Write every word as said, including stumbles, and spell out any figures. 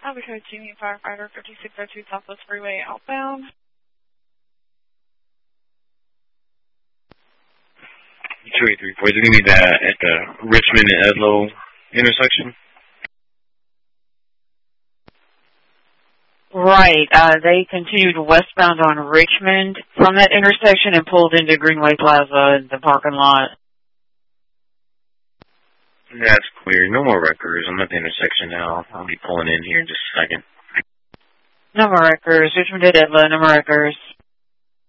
Albuquerque Code Team Firefighter fifty-six oh two Southwest Freeway outbound. two eight three four, is it going to be the, at the Richmond and Edlow intersection? Right. Uh, they continued westbound on Richmond from that intersection and pulled into Greenway Plaza in the parking lot. That's clear. No more wreckers. I'm at the intersection now. I'll be pulling in here in just a second. No more wreckers. Richmond to Edlow, no more wreckers.